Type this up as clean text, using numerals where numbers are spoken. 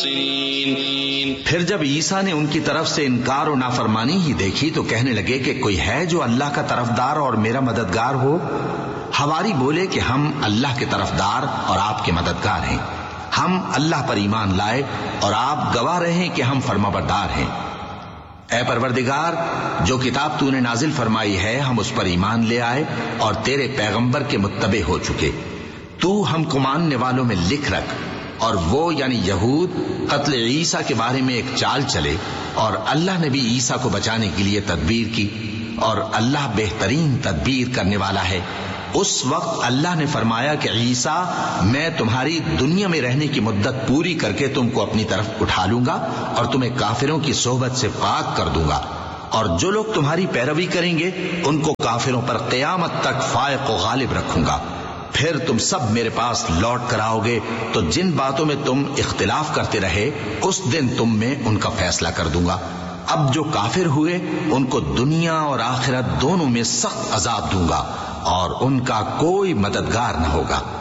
پھر جب عیسیٰ نے ان کی طرف سے انکار و نافرمانی ہی دیکھی تو کہنے لگے کہ کوئی ہے جو اللہ کا طرفدار اور میرا مددگار ہو؟ حواری بولے کہ ہم اللہ کے طرفدار اور آپ کے مددگار ہیں، ہم اللہ پر ایمان لائے اور آپ گواہ رہے کہ ہم فرمانبردار ہیں۔ اے پروردگار، جو کتاب تو نے نازل فرمائی ہے ہم اس پر ایمان لے آئے اور تیرے پیغمبر کے متبع ہو چکے۔ تو ہم کو ماننے والوں میں لکھ رکھ۔ اور وہ یعنی یہود قتل عیسیٰ کے بارے میں ایک چال چلے اور اللہ نے بھی عیسیٰ کو بچانے کے لیے تدبیر کی، اور اللہ بہترین تدبیر کرنے والا ہے۔ اس وقت اللہ نے فرمایا کہ عیسیٰ، میں تمہاری دنیا میں رہنے کی مدت پوری کر کے تم کو اپنی طرف اٹھا لوں گا اور تمہیں کافروں کی صحبت سے پاک کر دوں گا، اور جو لوگ تمہاری پیروی کریں گے ان کو کافروں پر قیامت تک فائق و غالب رکھوں گا۔ پھر تم سب میرے پاس لوٹ کر آؤ گے تو جن باتوں میں تم اختلاف کرتے رہے اس دن تم میں ان کا فیصلہ کر دوں گا۔ اب جو کافر ہوئے ان کو دنیا اور آخرت دونوں میں سخت عذاب دوں گا اور ان کا کوئی مددگار نہ ہوگا۔